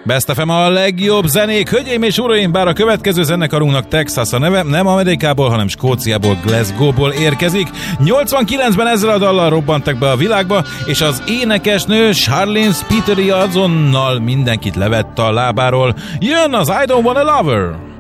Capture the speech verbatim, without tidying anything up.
Best ef em a legjobb zenék, hölgyeim és uraim, bár a következő zenekarunknak Texas a neve, nem Amerikából, hanem Skóciából, Glasgow-ból érkezik. nyolcvankilencben ezzel a dallal robbantak be a világba, és az énekesnő Charlene Spiteri azonnal mindenkit levett a lábáról. Jön az I Don't Want a Lover!